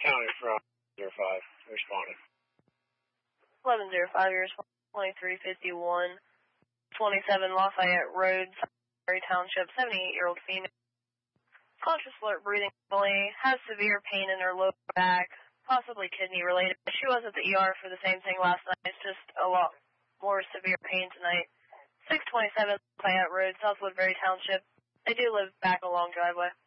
County from 05, responded. 1105, you're 2351, 27 Lafayette Road, Sunbury Township, 78-year-old female. Conscious, alert, breathing normally, has severe pain in her lower back, possibly kidney related. She was at the ER for the same thing last night. It's just a lot more severe pain tonight. 627 Lafayette Road, South Woodbury Township. They do live back a long driveway.